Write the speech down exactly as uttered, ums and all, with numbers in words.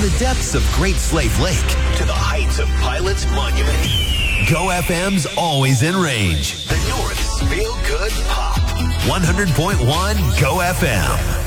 the depths of Great Slave Lake to the heights of Pilot's Monument. Go F M's always in range. The North's Feel Good Pop. one hundred point one Go F M.